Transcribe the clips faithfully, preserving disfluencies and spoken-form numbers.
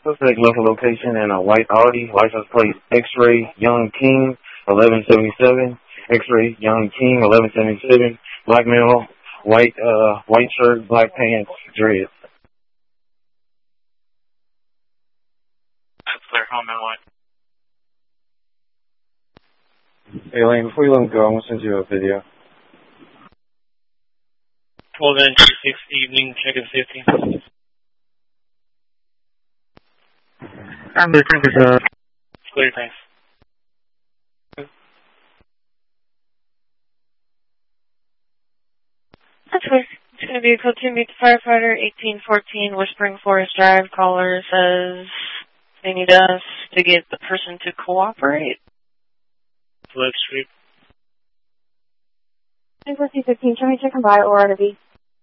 Suspect left a location in a white Audi, license plate X-ray Young King eleven seventy-seven, X-ray Young King eleven seventy-seven, black male, white uh white shirt, black pants, dreads. That's clear. Home and what? Hey Lane, before you let me go, I'm gonna send you a video. twelve inch, six evening, check-in fifteen. I'm good, thank you, sir. Clear, thanks. That's clear. It's going to be a code two meet the firefighter, eighteen fourteen Whispering Forest Drive. Caller says they need us to get the person to cooperate. Flex Street. fourteen fifteen, can we check and buy or R to B?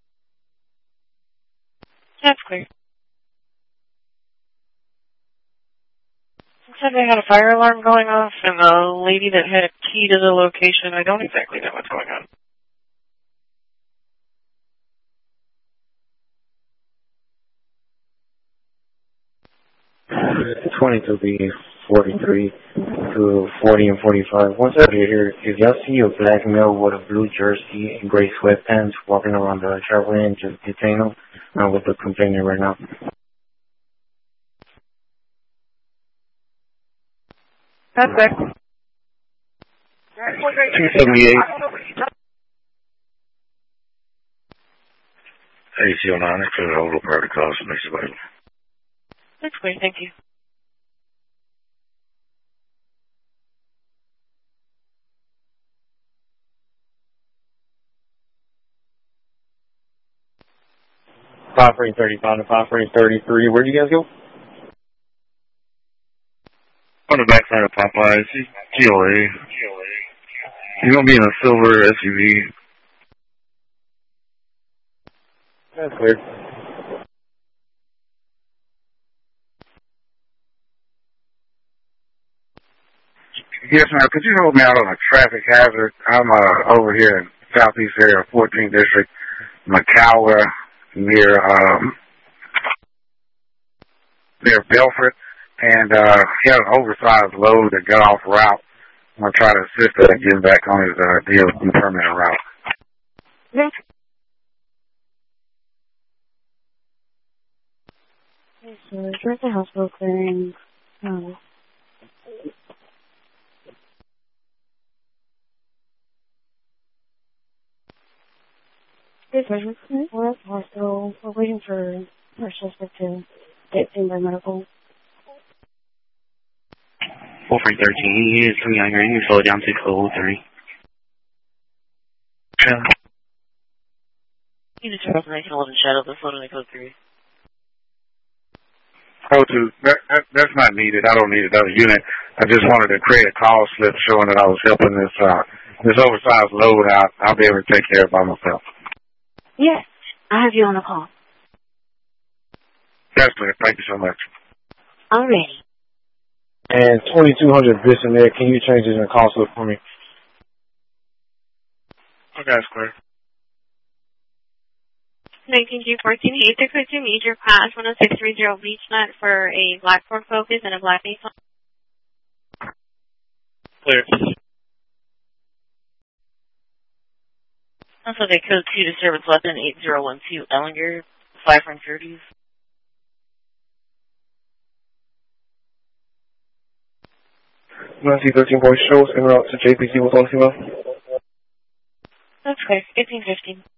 That's clear. Said they had a fire alarm going off and the lady that had a key to the location. I don't exactly know what's going on. twenty-two B, forty-three to forty and forty-five. Once out here, if y'all see a black male with a blue jersey and gray sweatpants walking around the travel lane, just detain him. I'm with the complainant right now. That's good. two seventy-eight. A C oh nine, for the whole priority calls from next available. That's great, thank you. five three thirty-five to five three thirty-three. Where'd you guys go? On the backside of Popeyes, G O A. He's going to be in a silver S U V. That's clear. Yes, ma'am. Could you hold me out on a traffic hazard? I'm uh, over here in Southeast area, fourteenth District, McCower, near um, near Belford. And uh, he had an oversized load that got off route. I'm going to try to assist him in getting back on his uh, deal with the permanent route. Yes. Okay, so we're at the hospital clearing. Um, Yes, sir. We're at the hospital. We're waiting for our suspect to get seen by medical. four three thirteen, he is coming out here and you slow it down to code three. Yeah. You just heard nineteen eleven shadow, that's loading to code three. Code two, that, that, that's not needed. I don't need another unit. I just wanted to create a call slip showing that I was helping this uh, this oversized load out. I'll be able to take care of it by myself. Yes, I have you on the call. That's clear. Thank you so much. I'm ready. And twenty-two hundred bits in there. Can you change it in a call slip for me? Okay, that's clear. nineteen G fourteen, eight six two, major class one oh six three zero BeachNut for a black Ford Focus and a black Nissan. Clear. Also, they code two to service weapon eight zero one two Ellinger, five from thirties. Nancy thirteen point shows en route to J P C with on female. That's clear, eighteen fifteen.